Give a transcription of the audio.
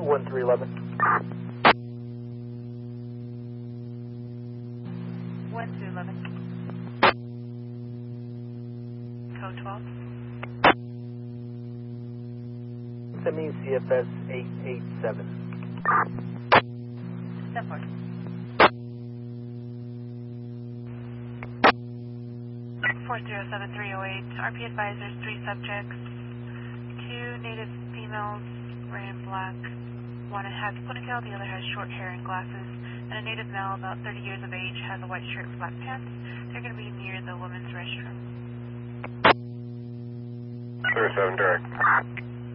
1311. 1311. Code 12. Send me CFS 887. Step forward. 407308. RP advisors, 3 subjects. 2 native females, wearing black. One has a ponytail, the other has short hair and glasses. And a native male, about 30 years of age, has a white shirt and black pants. They're going to be near the women's restroom. 37 direct.